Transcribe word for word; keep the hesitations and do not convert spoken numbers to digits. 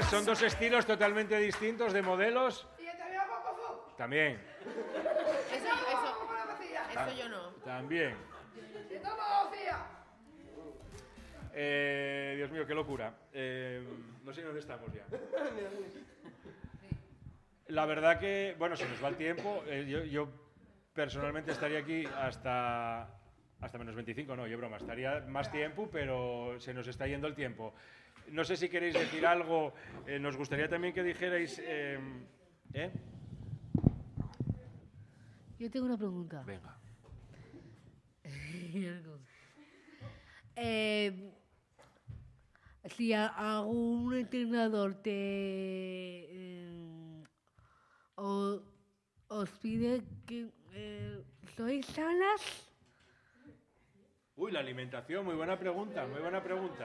son dos estilos totalmente distintos de modelos. ¿Y te veo poco? También. Eso, eso, eso yo no. También. ¿Y toma Lucía? Eh, Dios mío, qué locura. Eh, no sé dónde estamos ya. La verdad que, bueno, se nos va el tiempo. Eh, yo, yo personalmente estaría aquí hasta, hasta menos veinticinco, no, yo broma, estaría más tiempo, pero se nos está yendo el tiempo. No sé si queréis decir algo. Eh, nos gustaría también que dijerais... Eh, ¿eh? Yo tengo una pregunta. Venga. eh, si a- algún entrenador te eh, o- os pide que eh, sois sanas. Uy, la alimentación, muy buena pregunta, muy buena pregunta.